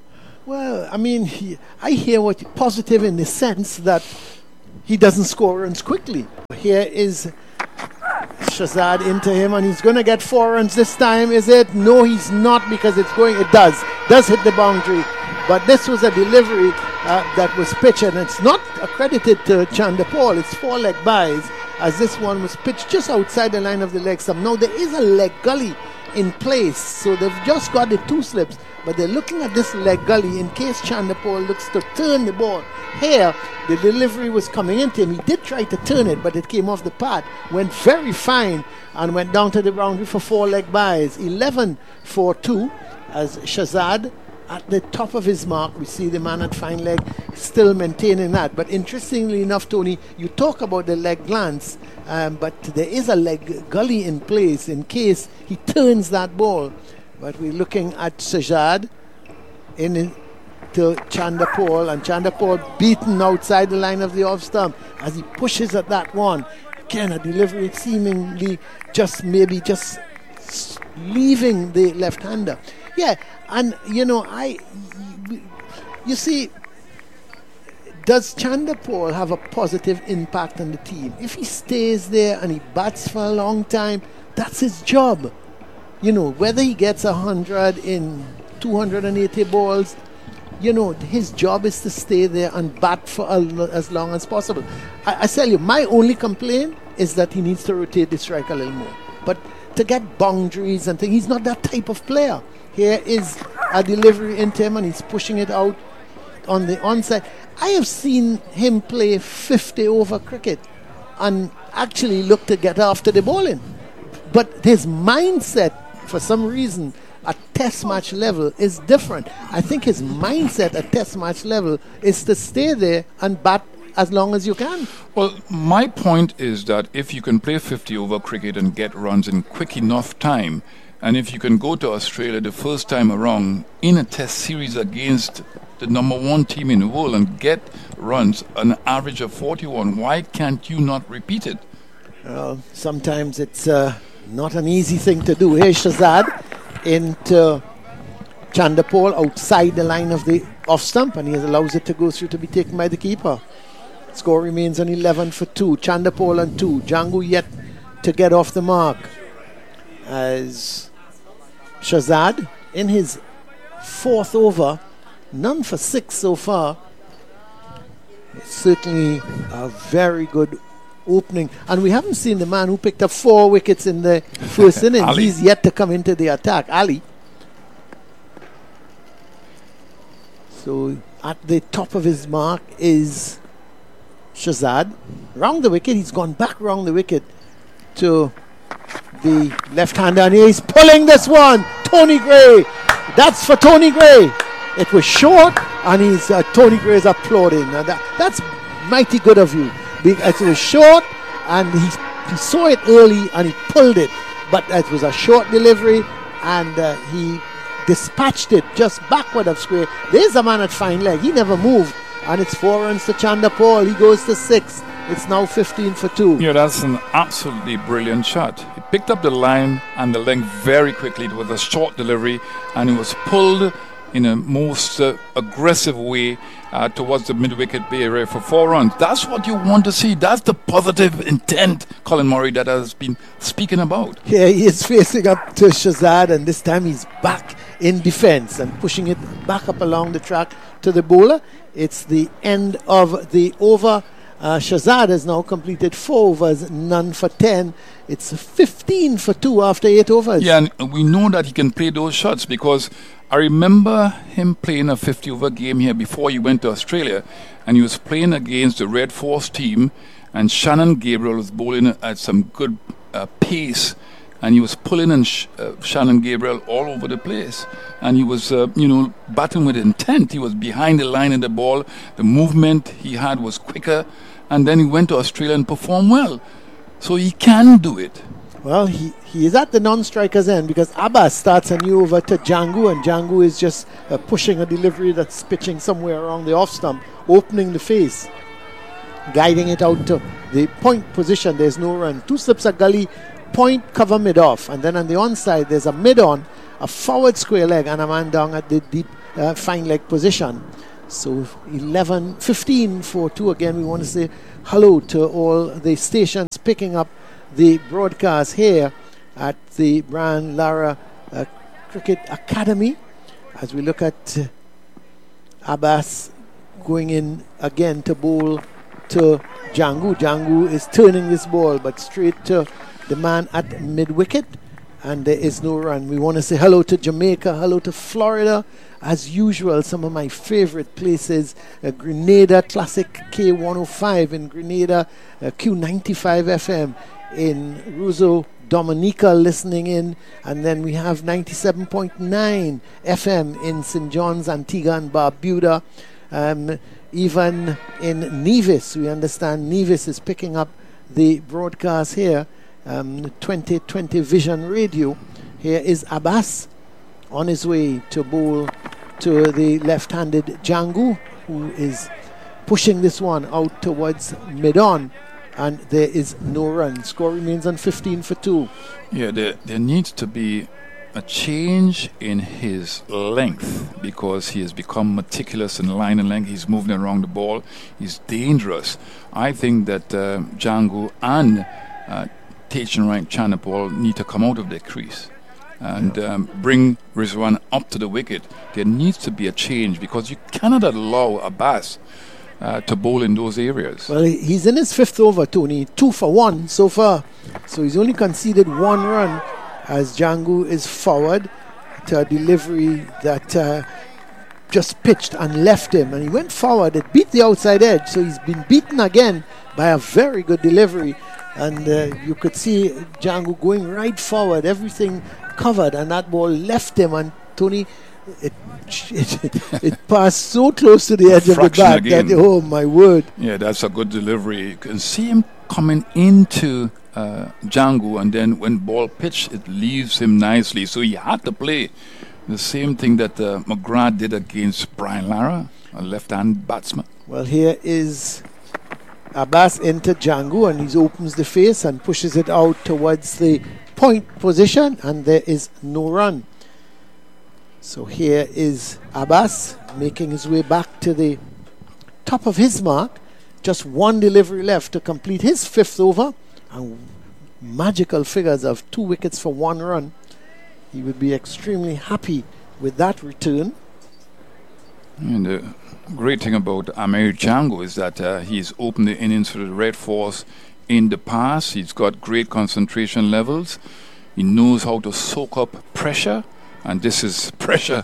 Well, I mean, he, I hear what positive in the sense that he doesn't score runs quickly. Here is Shazad into him, and he's going to get four runs this time, is it? No, he's not, because it's going, it does, does hit the boundary. But this was a delivery uh, that was pitched, and it's not accredited to Chanderpaul. It's four leg buys, as this one was pitched just outside the line of the leg stump. Now, there is a leg gully in place, so they've just got the two slips, but they're looking at this leg gully in case Chanderpaul looks to turn the ball. Here, the delivery was coming into him. He did try to turn it, but it came off the pad, went very fine, and went down to the boundary for four leg buys. eleven for two, as Shazad at the top of his mark. We see the man at fine leg still maintaining that. But interestingly enough, Tony, you talk about the leg glance, um, but there is a leg gully in place in case he turns that ball. But we're looking at Shazad in to Chanderpaul, and Chanderpaul beaten outside the line of the off stump as he pushes at that one. Again, a delivery seemingly just maybe just leaving the left-hander. Yeah, and you know, I, you see, does Chanderpaul have a positive impact on the team? If he stays there and he bats for a long time, that's his job. You know, whether he gets a hundred in two hundred eighty balls, you know, his job is to stay there and bat for a, as long as possible. I, I tell you, my only complaint is that he needs to rotate the strike a little more. But to get boundaries and things, he's not that type of player. Here is a delivery into him, and he's pushing it out on the onside. I have seen him play fifty over cricket and actually look to get after the ball in. But his mindset, for some reason, at test match level is different. I think his mindset at test match level is to stay there and bat as long as you can. Well, my point is that if you can play fifty over cricket and get runs in quick enough time, and if you can go to Australia the first time around in a test series against the number one team in the world and get runs, an average of forty-one, why can't you not repeat it? Uh, sometimes it's uh, not an easy thing to do. Here's Shazad into Chanderpaul outside the line of the off stump, and he allows it to go through to be taken by the keeper. Score remains on eleven for two. Chanderpaul on two. Django yet to get off the mark, as Shazad in his fourth over, none for six so far. It's certainly a very good opening, and we haven't seen the man who picked up four wickets in the first innings. He's yet to come into the attack, Ali. So at the top of his mark is Shazad. Round the wicket, he's gone back round the wicket to the left-hander, and he's pulling this one. Tony Gray, that's for Tony Gray. It was short, and he's uh, Tony Gray's applauding. Now that, that's mighty good of you. It was short, and he, he saw it early, and he pulled it. But it was a short delivery, and uh, he dispatched it just backward of square. There's a man at fine leg. He never moved, and it's four runs to Chanderpaul. He goes to six. It's now fifteen for two. Yeah, that's an absolutely brilliant shot. He picked up the line and the length very quickly. It was a short delivery, and it was pulled in a most uh, aggressive way uh, towards the mid-wicket area for four runs. That's what you want to see. That's the positive intent, Colin Murray, that has been speaking about. Yeah, he is facing up to Shazad, and this time he's back in defense and pushing it back up along the track to the bowler. It's the end of the over. Uh, Shazad has now completed four overs, none for ten. It's fifteen for two after eight overs. Yeah, and we know that he can play those shots because I remember him playing a fifty over game here before he went to Australia, and he was playing against the Red Force team, and Shannon Gabriel was bowling at some good uh, pace, and he was pulling in Sh- uh, Shannon Gabriel all over the place, and he was, uh, you know, batting with intent. He was behind the line of the ball. The movement he had was quicker, and then he went to Australia and performed well. So he can do it. Well, he, he is at the non-striker's end because Abbas starts a new over to Django, and Django is just uh, pushing a delivery that's pitching somewhere around the off stump, opening the face, guiding it out to the point position. There's no run. Two slips a gully, point, cover, mid-off. And then on the onside, there's a mid-on, a forward square leg, and a man down at the deep uh, fine leg position. So eleven, fifteen for two again. We want to say hello to all the stations picking up the broadcast here at the Brian Lara uh, Cricket Academy. As we look at uh, Abbas going in again to bowl to Jangu. Jangu is turning this ball, but straight to the man at mid-wicket, and there is no run. We want to say hello to Jamaica, hello to Florida. As usual, some of my favorite places, uh, Grenada Classic K one oh five in Grenada, uh, Q ninety-five F M in Ruzo, Dominica listening in, and then we have ninety-seven point nine F M in Saint John's, Antigua and Barbuda. Um, even in Nevis, we understand Nevis is picking up the broadcast here, um, twenty twenty Vision Radio. Here is Abbas on his way to bowl to the left-handed Jangu, who is pushing this one out towards mid-on, and there is no run. Score remains on fifteen for two. Yeah, there, there needs to be a change in his length, because he has become meticulous in line and length. He's moving around the ball. He's dangerous. I think that uh, Jangu and uh, Tejin Chanderpaul need to come out of their crease and um, bring Rizwan up to the wicket. There needs to be a change, because you cannot allow Abbas uh, to bowl in those areas. Well, he's in his fifth over, Tony. Two for one so far. So he's only conceded one run, as Jangu is forward to a delivery that uh, just pitched and left him. And he went forward. It beat the outside edge. So he's been beaten again by a very good delivery. And uh, you could see Jangu going right forward, everything covered, and that ball left him. And Tony, it it, it passed so close to the edge of the bat that, oh my word. Yeah, that's a good delivery. You can see him coming into uh, Jangu, and then when ball pitched, it leaves him nicely. So he had to play the same thing that uh, McGrath did against Brian Lara, a left-hand batsman. Well, here is Abbas into Jangu, and he opens the face and pushes it out towards the point position, and there is no run. So here is Abbas making his way back to the top of his mark. Just one delivery left to complete his fifth over, and magical figures of two wickets for one run. He would be extremely happy with that return. And the great thing about Amir Jangu is that uh, he's opened the innings for the Red Force in the past. He's got great concentration levels. He knows how to soak up pressure, and this is pressure.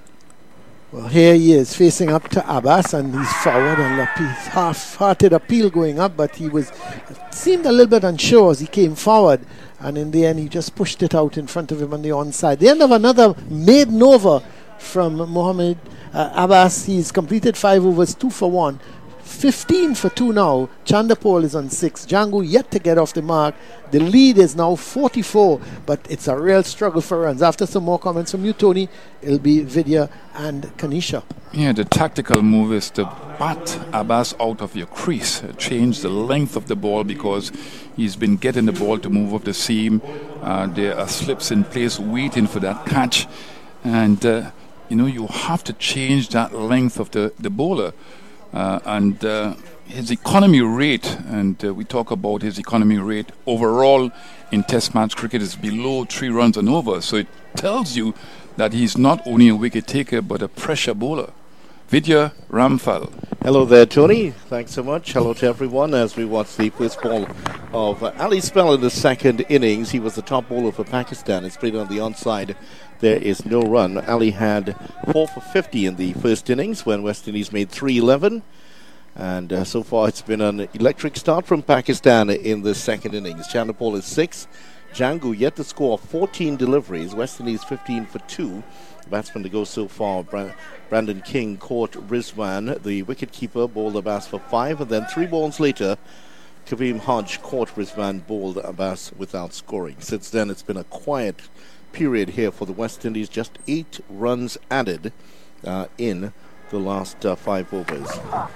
Well, here he is facing up to Abbas, and he's forward, and he's half-hearted appeal going up, but he was seemed a little bit unsure as he came forward, and in the end he just pushed it out in front of him on the onside. The end of another maiden over from Mohammed uh, Abbas. He's completed five overs, two for one. fifteen for two now. Chanderpaul is on six. Jangu yet to get off the mark. The lead is now forty-four, but it's a real struggle for runs. After some more comments from you, Tony, it'll be Vidya and Kanisha. Yeah, the tactical move is to bat Abbas out of your crease, change the length of the ball, because he's been getting the ball to move up the seam. Uh, there are slips in place waiting for that catch, and uh, you know, you have to change that length of the, the bowler. Uh, and uh, his economy rate, and uh, we talk about his economy rate overall in Test match cricket, is below three runs and over. So it tells you that he's not only a wicket taker but a pressure bowler. Vidya Ramphal. Hello there, Tony. Thanks so much. Hello to everyone as we watch the first ball of uh, Ali Spell in the second innings. He was the top bowler for Pakistan. It's played on the onside. There is no run. Ali had four for fifty in the first innings when West Indies made three eleven. And uh, so far it's been an electric start from Pakistan in the second innings. Chanderpaul is six. Jangu yet to score fourteen deliveries. West Indies fifteen for two. Batsman to go so far, Bra- Brandon King caught Rizwan, the wicketkeeper, bowled Abbas for five, and then three balls later, Kaveem Hodge caught Rizwan, bowled Abbas without scoring. Since then, it's been a quiet period here for the West Indies. Just eight runs added uh, in the last uh, five overs.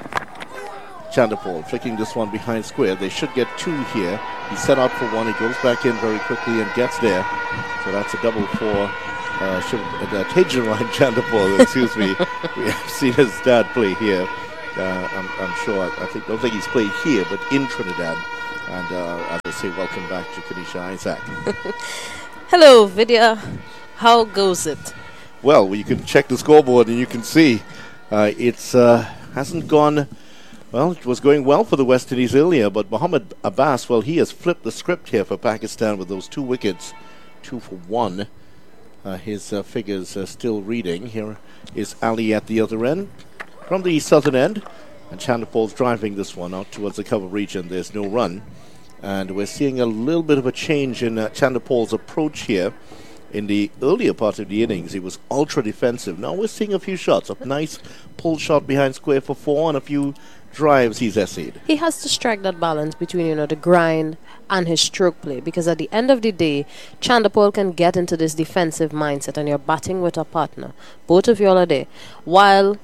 Chanderpaul flicking this one behind square. They should get two here. He set out for one. He goes back in very quickly and gets there. So that's a double for uh, Shiv- uh, Tejarayan Chandapol, excuse me. We have seen his dad play here. Uh, I'm, I'm sure, I think, don't think he's played here, but in Trinidad. And uh, as I say, welcome back to Kanisha Isaac. Hello, Vidya. How goes it? Well, you can check the scoreboard and you can see uh, it's uh, hasn't gone. Well, it was going well for the West Indies earlier, but Mohammad Abbas, well, he has flipped the script here for Pakistan with those two wickets, two for one. Uh, his uh, figures are still reading. Here is Ali at the other end. From the southern end, and Chandapol's driving this one out towards the cover region. There's no run. And we're seeing a little bit of a change in uh, Chandapol's approach here. In the earlier part of the innings, he was ultra defensive. Now we're seeing a few shots. A nice pull shot behind square for four and a few drives he's essayed. He has to strike that balance between, you know, the grind and his stroke play, because at the end of the day, Chandapol can get into this defensive mindset and you're batting with a partner. Both of you all are there. While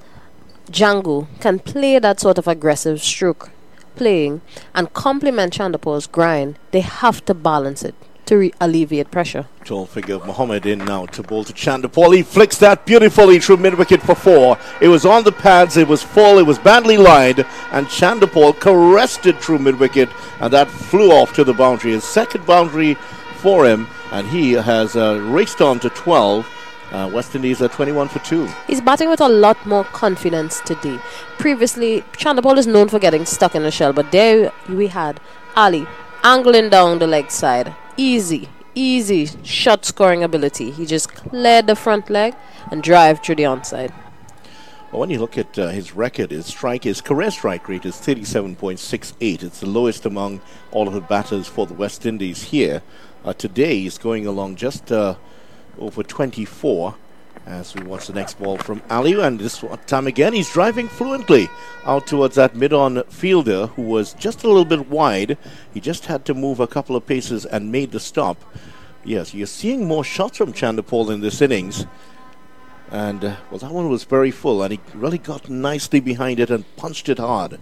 Django can play that sort of aggressive stroke playing and complement Chandapol's grind, they have to balance it to re- alleviate pressure. Tall figure of Mohammed in now to bowl to Chandapol. He flicks that beautifully through mid-wicket for four. It was on the pads, it was full, it was badly lined, and Chandapol caressed it through mid-wicket, and that flew off to the boundary. His second boundary for him, and he has uh, raced on to twelve. Uh, West Indies are twenty-one for two. He's batting with a lot more confidence today. Previously, Chandapol is known for getting stuck in the shell, but there we had Ali angling down the leg side. Easy, easy shot scoring ability. He just cleared the front leg and drive through the onside. Well, when you look at uh, his record, his strike, his career strike rate is thirty-seven point six eight. It's the lowest among all of the batters for the West Indies here. Uh, today, he's going along just uh, over twenty-four as we watch the next ball from Ali. And this time again, he's driving fluently out towards that mid-on fielder who was just a little bit wide. He just had to move a couple of paces and made the stop. Yes, you're seeing more shots from Chandapol in this innings. And, uh, well, that one was very full, and he really got nicely behind it and punched it hard.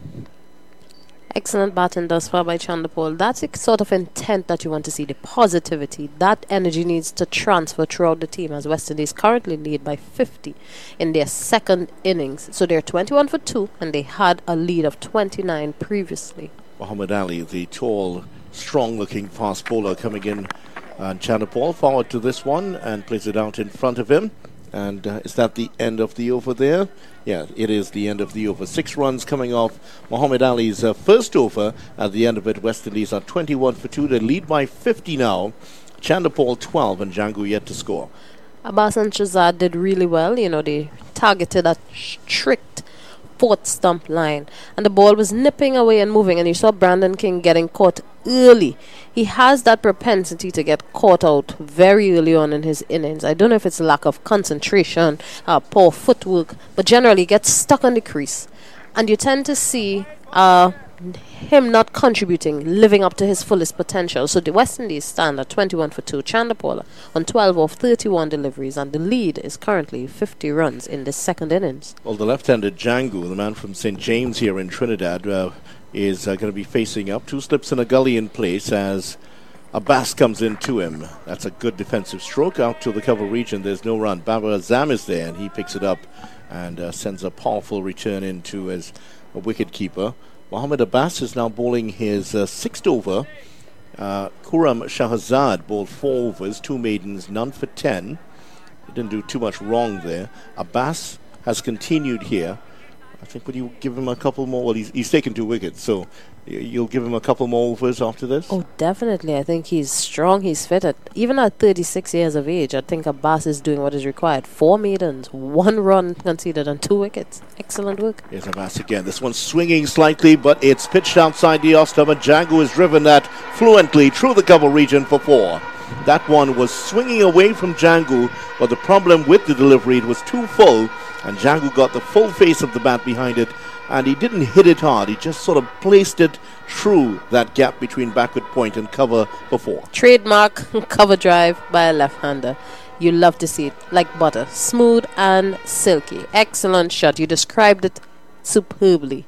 Excellent batting thus far by Chandapol. That's the sort of intent that you want to see, the positivity. That energy needs to transfer throughout the team, as West Indies currently lead by fifty in their second innings. So they're twenty-one for two, and they had a lead of twenty-nine previously. Muhammad Ali, the tall, strong-looking fast bowler coming in. And Chandapol forward to this one and plays it out in front of him. And uh, is that the end of the over there? Yeah, it is the end of the over. Six runs coming off Muhammad Ali's uh, first over. At the end of it, West Indies are twenty-one for two. They lead by fifty now. Chandapol twelve and Django yet to score. Abbas and Shazad did really well. You know, they targeted a strict fourth stump line. And the ball was nipping away and moving. And you saw Brandon King getting caught early. He has that propensity to get caught out very early on in his innings. I don't know if it's lack of concentration, uh, poor footwork, but generally gets stuck on the crease. And you tend to see uh, him not contributing, living up to his fullest potential. So the West Indies stand at twenty-one for two. Chandapol on twelve of thirty-one deliveries, and the lead is currently fifty runs in the second innings. Well, the left-handed Django, the man from Saint James here in Trinidad, uh, is uh, going to be facing up. Two slips in a gully in place as Abbas comes in to him. That's a good defensive stroke out to the cover region. There's no run. Babar Azam is there, and he picks it up and uh, sends a powerful return into as a wicket keeper. Mohammad Abbas is now bowling his uh, sixth over. Uh, Kuram Shahzad bowled four overs, two maidens, none for ten. He didn't do too much wrong there. Abbas has continued here. I think would you give him a couple more? Well, he's, he's taken two wickets, so you'll give him a couple more overs after this? Oh, definitely. I think he's strong, he's fit. At, even at thirty-six years of age, I think Abbas is doing what is required. Four maidens, one run conceded, and two wickets. Excellent work. Here's Abbas again. This one's swinging slightly, but it's pitched outside the off-stump, and Django has driven that fluently through the cover region for four. That one was swinging away from Django, but the problem with the delivery, it was too full, and Django got the full face of the bat behind it, and he didn't hit it hard. He just sort of placed it through that gap between backward point and cover for four. Trademark cover drive by a left-hander. You love to see it, like butter, smooth and silky. Excellent shot. You described it superbly.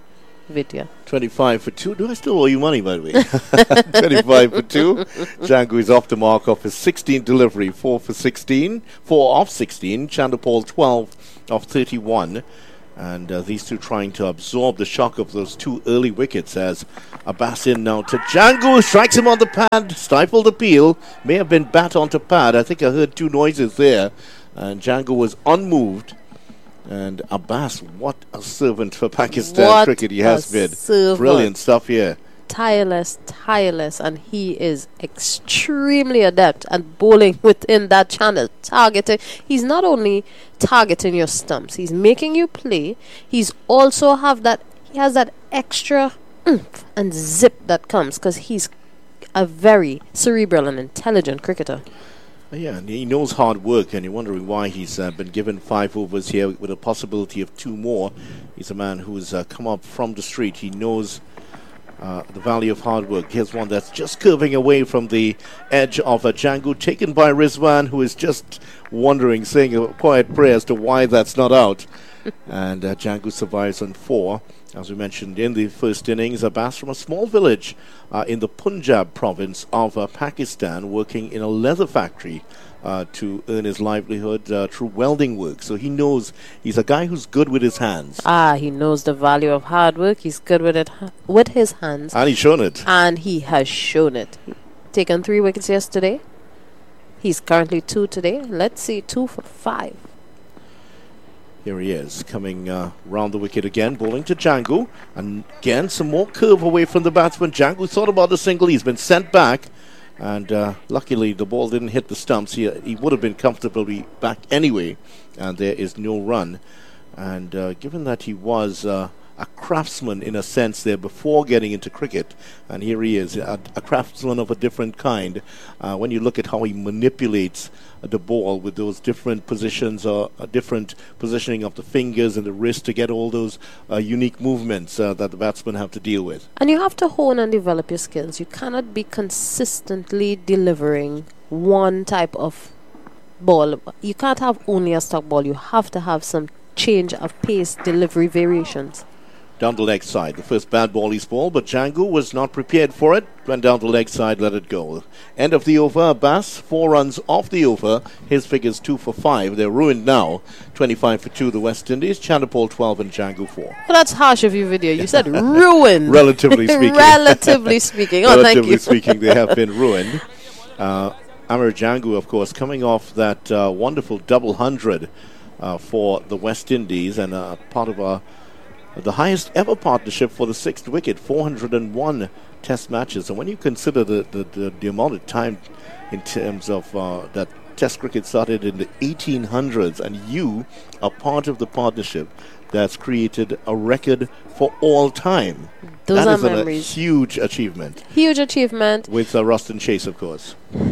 Vidya. twenty-five for two. Do I still owe you money, by the way? twenty-five for two. Django is off the mark of his sixteenth delivery. four for sixteen. four off sixteen. Chanderpaul twelve of thirty-one. And uh, these two trying to absorb the shock of those two early wickets as Abbas in now to Django. Strikes him on the pad. Stifled appeal. May have been bat onto pad. I think I heard two noises there. And Django was unmoved. And Abbas, what a servant for Pakistan What cricket he has a been. servant. Brilliant stuff here. Tireless, tireless, and he is extremely adept at bowling within that channel. Targeting. He's not only targeting your stumps, he's making you play. He's also have that. He has that extra oomph and zip that comes because he's a very cerebral and intelligent cricketer. Yeah, and he knows hard work, and you're wondering why he's uh, been given five overs here with a possibility of two more. He's a man who's uh, come up from the street. He knows uh, the value of hard work. Here's one that's just curving away from the edge of a Django, taken by Rizwan, who is just wondering, saying a quiet prayer as to why that's not out. And uh, Django survives on four. As we mentioned in the first innings, Abbas from a small village uh, in the Punjab province of uh, Pakistan, working in a leather factory uh, to earn his livelihood uh, through welding work. So he knows he's a guy who's good with his hands. Ah, he knows the value of hard work. He's good with it ha- with his hands. And he's shown it. And he has shown it. Taken three wickets yesterday. He's currently two today. Let's see, two for five. Here he is, coming uh, round the wicket again, bowling to Django. And again, some more curve away from the batsman. Django thought about the single. He's been sent back. And uh, luckily, the ball didn't hit the stumps. He, he would have been comfortably back anyway. And there is no run. And uh, given that he was uh, a craftsman in a sense there before getting into cricket, and here he is, a, a craftsman of a different kind. Uh, when you look at how he manipulates the ball with those different positions or a different positioning of the fingers and the wrist to get all those uh, unique movements uh, that the batsmen have to deal with. And you have to hone and develop your skills. You cannot be consistently delivering one type of ball. You can't have only a stock ball. You have to have some change of pace, delivery variations. Down the leg side, the first bad ball he's bowled, but Django was not prepared for it. Went down the leg side, let it go. End of the over, Abbas, four runs off the over. His figures two for five. They're ruined now. twenty-five for two, the West Indies. Chanderpaul twelve and Django four. Well, that's harsh of you, Vidya. You said ruined. Relatively speaking. Relatively speaking. Oh, Relatively thank you. speaking, they have been ruined. Uh, Amir Django, of course, coming off that uh, wonderful double hundred uh, for the West Indies and uh, part of a the highest ever partnership for the sixth wicket, four hundred one test matches. And when you consider the, the, the, the amount of time in terms of uh, that test cricket started in the eighteen hundreds, and you are part of the partnership that's created a record for all time. Those that are is a memories. huge achievement. Huge achievement. With uh, Ruston Chase, of course.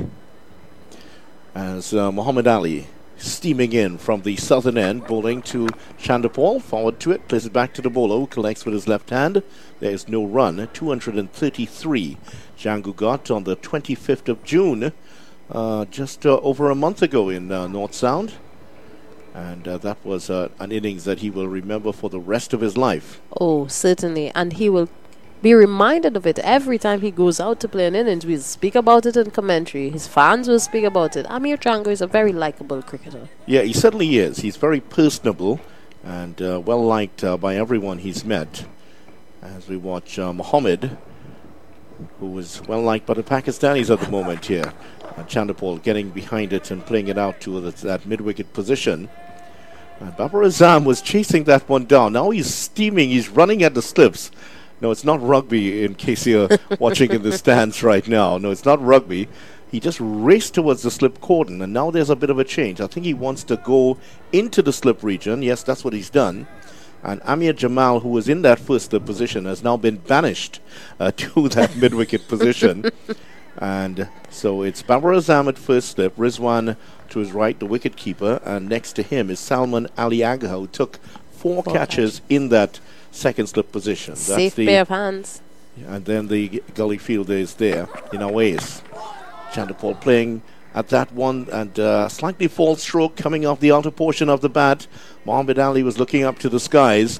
As uh, Muhammad Ali steaming in from the southern end, bowling to Chanderpaul, forward to it, places it back to the bowler, who collects with his left hand. There is no run, two hundred thirty-three. Django got on the twenty-fifth of June, uh, just uh, over a month ago in uh, North Sound. And uh, that was uh, an innings that he will remember for the rest of his life. Oh, certainly. And he will be reminded of it every time he goes out to play an innings. We'll speak about it in commentary. His fans will speak about it. Amir Django is a very likable cricketer. Yeah, he certainly is. He's very personable and uh, well liked uh, by everyone he's met. As we watch uh, Mohammed, who is well liked by the Pakistanis at the moment here. Uh, Chanderpaul getting behind it and playing it out to that, that mid-wicket position. And Babar Azam was chasing that one down. Now he's steaming. He's running at the slips. No, it's not rugby, in case you're watching in the stands right now. No, it's not rugby. He just raced towards the slip cordon, and now there's a bit of a change. I think he wants to go into the slip region. Yes, that's what he's done. And Amir Jamal, who was in that first slip position, has now been banished uh, to that mid-wicket position. And so it's Babar Azam at first slip, Rizwan to his right, the wicket-keeper, and next to him is Salman Ali Agha, who took four, four catches catch. in that second slip position. That's Safe the, pair of hands. And then the gully fielder is there in our ways. Chanderpaul playing at that one, and uh, slightly false stroke coming off the outer portion of the bat. Muhammad Ali was looking up to the skies,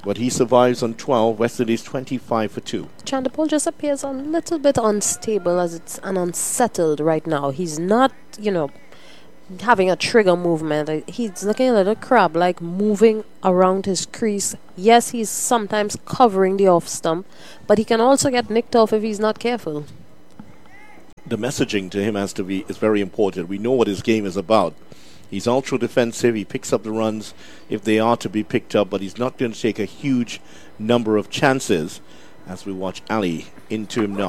But he survives on twelve. West Indies twenty-five for two. Chanderpaul just appears a little bit unstable as it's and unsettled right now. He's not, you know, having a trigger movement. Uh, He's looking a little crab, like moving around his crease. Yes, he's sometimes covering the off stump, but he can also get nicked off if he's not careful. The messaging to him has to be is very important. We know what his game is about. He's ultra defensive. He picks up the runs if they are to be picked up, but he's not going to take a huge number of chances as we watch Ali into him now.